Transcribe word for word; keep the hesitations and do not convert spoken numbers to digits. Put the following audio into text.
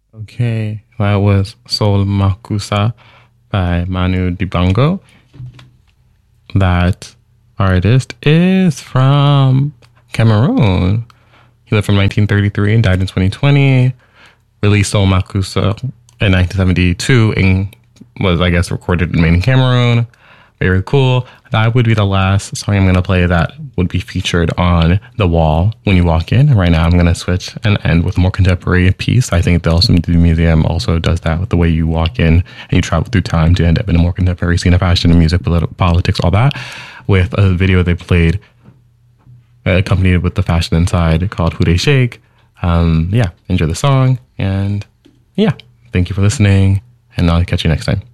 Okay, that was Sol Makusa by Manu Dibango. That artist is from Cameroon. He lived from nineteen thirty-three and died in twenty twenty. Released Sol Makusa in nineteen seventy-two and was, I guess, recorded and made in Cameroon. Very cool. That would be the last song I'm going to play that would be featured on the wall when you walk in. Right now, I'm going to switch and end with a more contemporary piece. I think the also the museum also does that with the way you walk in and you travel through time to end up in a more contemporary scene of fashion and music, politi- politics, all that, with a video they played accompanied with the fashion inside called Who They Shake. Um, yeah, enjoy the song. And yeah, thank you for listening. And I'll catch you next time.